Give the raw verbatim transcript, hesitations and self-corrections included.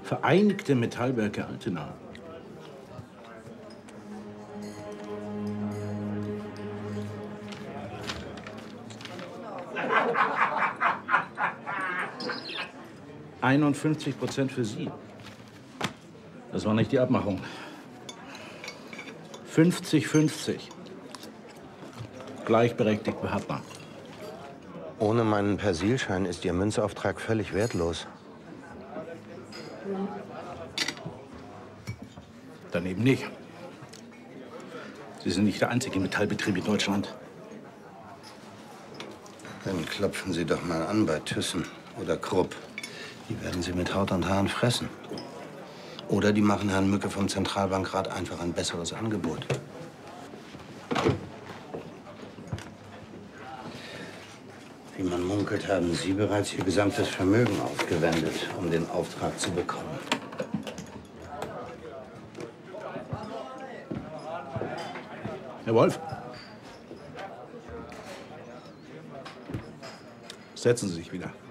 Vereinigte Metallwerke Altena. einundfünfzig Prozent für Sie. Das war nicht die Abmachung. fünfzig fünfzig. Gleichberechtigt Partner. Ohne meinen Persilschein ist Ihr Münzauftrag völlig wertlos. Daneben nicht. Sie sind nicht der einzige Metallbetrieb in Deutschland. Dann klopfen Sie doch mal an bei Thyssen oder Krupp. Die werden Sie mit Haut und Haaren fressen. Oder die machen Herrn Mücke vom Zentralbankrat einfach ein besseres Angebot. Wie man munkelt, haben Sie bereits Ihr gesamtes Vermögen aufgewendet, um den Auftrag zu bekommen. Herr Wolf. Setzen Sie sich wieder.